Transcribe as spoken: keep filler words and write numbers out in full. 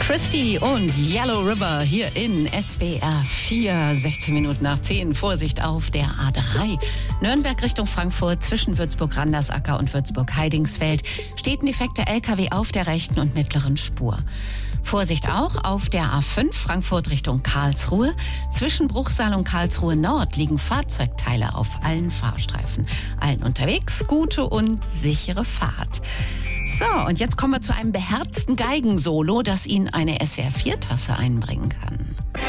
Christy und Yellow River hier in S W R vier, sechzehn Minuten nach zehn. Vorsicht auf der A drei. Nürnberg Richtung Frankfurt zwischen Würzburg-Randersacker und Würzburg-Heidingsfeld steht ein defekter L K W auf der rechten und mittleren Spur. Vorsicht auch auf der A fünf Frankfurt Richtung Karlsruhe. Zwischen Bruchsal und Karlsruhe Nord liegen Fahrzeugteile auf allen Fahrstreifen. Allen unterwegs gute und sichere Fahrt. So, und jetzt kommen wir zu einem beherzten Geigensolo, das Ihnen eine S W R vier Tasse einbringen kann.